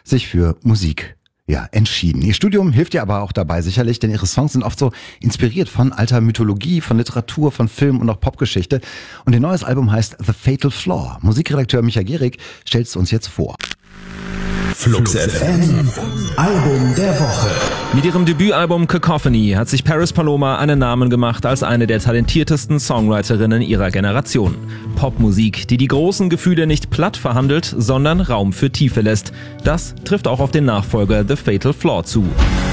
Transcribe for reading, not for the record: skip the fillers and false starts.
sich für Musik entschieden. Ihr Studium hilft ihr aber auch dabei sicherlich, denn ihre Songs sind oft so inspiriert von alter Mythologie, von Literatur, von Film und auch Popgeschichte. Und ihr neues Album heißt The Fatal Flaw. Musikredakteur Micha Gehrig stellt es uns jetzt vor. Flux FM Album der Woche. Mit ihrem Debütalbum Cacophony hat sich Paris Paloma einen Namen gemacht als eine der talentiertesten Songwriterinnen ihrer Generation. Popmusik, die die großen Gefühle nicht platt verhandelt, sondern Raum für Tiefe lässt. Das trifft auch auf den Nachfolger The Fatal Flaw zu.